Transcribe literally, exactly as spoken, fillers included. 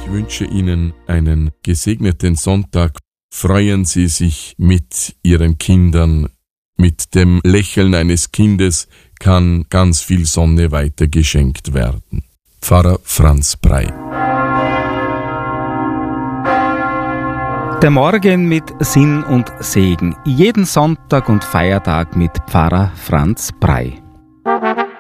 Ich wünsche Ihnen einen gesegneten Sonntag. Freuen Sie sich mit Ihren Kindern. Mit dem Lächeln eines Kindes kann ganz viel Sonne weitergeschenkt werden. Pfarrer Franz Brey. Der Morgen mit Sinn und Segen. Jeden Sonntag und Feiertag mit Pfarrer Franz Brey.